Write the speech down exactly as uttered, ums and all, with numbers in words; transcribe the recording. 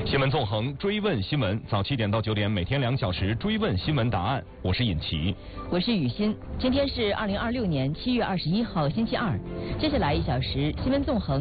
新闻纵横，追问新闻，早七点到九点，每天两小时追问新闻答案。我是尹奇， 我是雨欣。今天是二零二六年七月二十一号，星期二。接下来一小时新闻纵横。